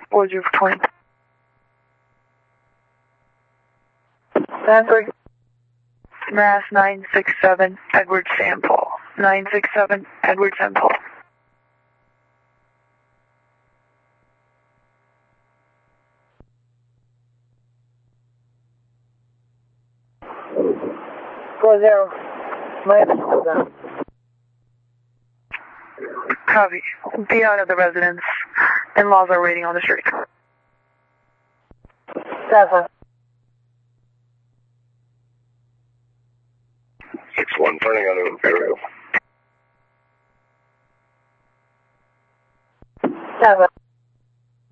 What was your point? Stanford. Mass 967, Edward Sample. 967, Edward Sample. Four zero. Copy. Be out of the residence. In-laws are waiting on the street. 7. 6-1, turning on Imperial. 7.